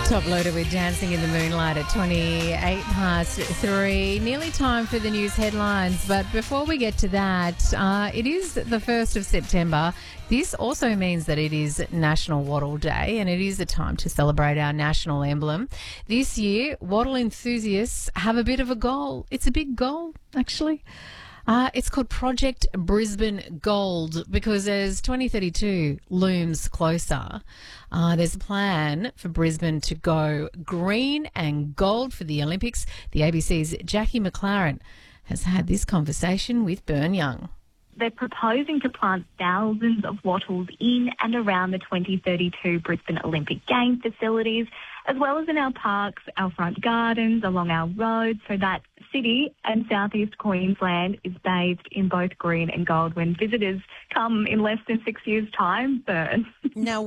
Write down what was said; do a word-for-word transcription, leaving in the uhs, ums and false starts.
Top Loader with Dancing in the Moonlight at twenty-eight past three. Nearly time for the news headlines. But before we get to that, uh, it is the first of September. This also means that it is National Wattle Day, and it is a time to celebrate our national emblem. This year, wattle enthusiasts have a bit of a goal. It's a big goal, actually. Uh, it's called Project Brisbane Gold, because as twenty thirty-two looms closer, uh, there's a plan for Brisbane to go green and gold for the Olympics. The A B C's Jackie McLaren has had this conversation with Bern Young. They're proposing to plant thousands of wattles in and around the twenty thirty-two Brisbane Olympic Games facilities, as well as in our parks, our front gardens, along our roads, so that city and southeast Queensland is bathed in both green and gold when visitors come in less than six years' time. Bern. Now,